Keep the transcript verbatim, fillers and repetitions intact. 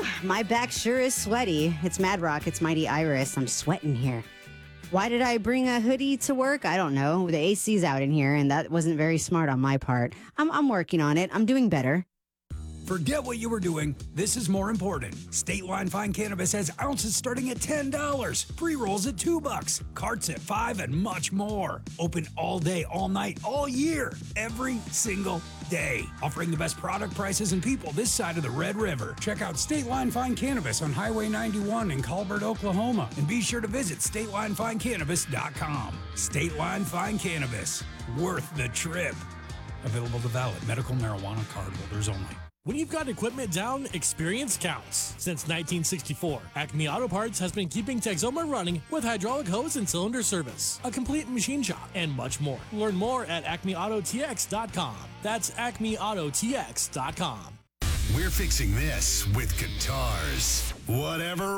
my back sure is sweaty. It's Mad Rock. It's Mighty Iris. I'm sweating here. Why did I bring a hoodie to work? I don't know. The A C's out in here, and that wasn't very smart on my part. I'm, I'm working on it. I'm doing better. Forget what you were doing. This is more important. State Line Fine Cannabis has ounces starting at ten dollars, pre-rolls at two bucks, carts at five, and much more. Open all day, all night, all year, every single day. Offering the best product prices and people this side of the Red River. Check out State Line Fine Cannabis on Highway ninety-one in Colbert, Oklahoma. And be sure to visit state line fine cannabis dot com. State Line Fine Cannabis. Worth the trip. Available to valid medical marijuana card holders only. When you've got equipment down, experience counts. Since nineteen sixty-four, Acme Auto Parts has been keeping Texoma running with hydraulic hose and cylinder service, a complete machine shop, and much more. Learn more at acme auto t x dot com. That's acme auto t x dot com. We're fixing this with guitars. Whatever